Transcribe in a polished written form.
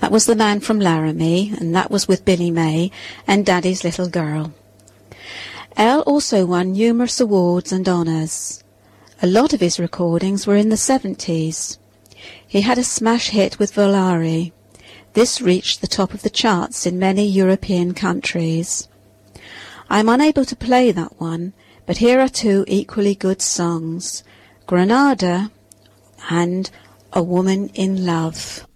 That was The Man from Laramie, and that was with Billy May and Daddy's Little Girl. El also won numerous awards and honours. A lot of his recordings were in the 70s. He had a smash hit with Volare. This reached the top of the charts in many European countries. I'm unable to play that one, but here are two equally good songs, Granada and A Woman in Love.